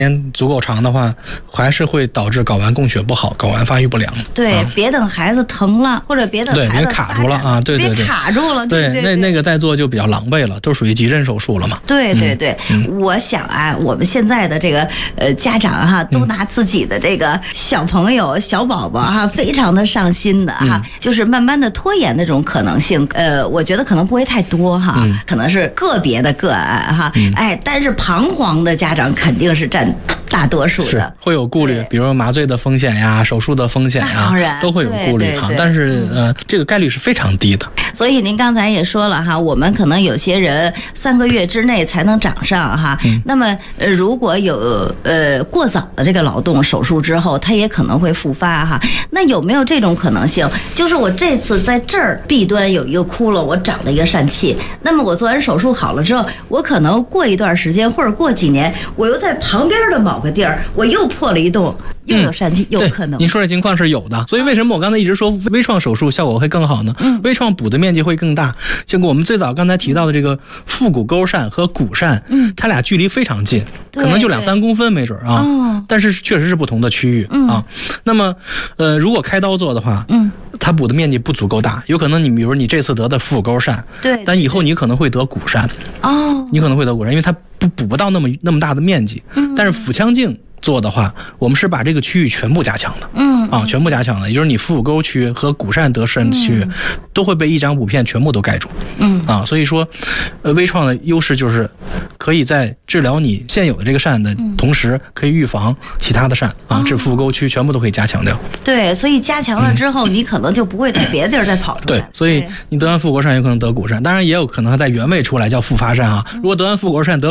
间足够长的话，还是会导致睾丸供血不好，睾丸发育不良。 对，别等孩子疼了，或者别等孩子别卡住了啊！对， 别卡住了。 对，那个再做就比较狼狈了，都属于急诊手术了嘛。 对，我想啊，我们现在的这个家长哈，都拿自己的这个小朋友、小宝宝哈，非常的上心的哈，就是慢慢的拖延的这种可能性，我觉得可能不会太多哈，可能是个别的个案哈，但是彷徨的家长肯定是占大多数的， 是会有顾虑，比如麻醉的风险呀、手术的风险呀，都会有顾虑哈。但是这个概率是非常低的。 所以您刚才也说了哈，我们可能有些人3个月之内才能长上哈。那么如果有过早的这个劳动手术之后，它也可能会复发哈。那有没有这种可能性？就是我这次在这儿弊端有一个窟窿，我长了一个疝气，那么我做完手术好了之后，我可能过一段时间或者过几年，我又在旁边的某个地儿我又破了一洞，又有疝气，有可能。 您说这情况是有的，所以为什么我刚才一直说微创手术效果会更好呢？微创补的面积会更大。结果我们最早刚才提到的这个腹股沟疝和骨疝，它俩距离非常近，可能就2-3公分没准啊。但是确实是不同的区域啊。那么如果开刀做的话，它补的面积不足够大，有可能比如你这次得的腹股沟疝， 对， 但以后你可能会得骨疝。你可能会得骨疝，因为它补不到那么大的面积。但是腹腔镜做的话，我们是把这个区域全部加强的，全部加强的，也就是你腹股沟区和骨疝得疝区域都会被一张补片全部都盖住，所以说，微创的优势就是可以在治疗你现有的这个疝的同时，可以预防其他的疝这腹股沟区全部都可以加强掉。 对，所以加强了之后，你可能就不会在别的地儿再跑出来。 对，所以你得完腹股沟疝有可能得骨疝，当然也有可能在原位出来叫复发疝啊。如果得完腹股沟疝得